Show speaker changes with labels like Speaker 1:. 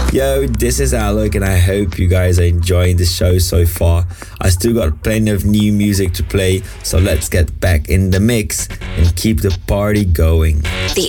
Speaker 1: Yo, this is Alec, and I hope you guys are enjoying the show so far. I still got plenty of new music to play, so let's get back in the mix and keep the party going.
Speaker 2: The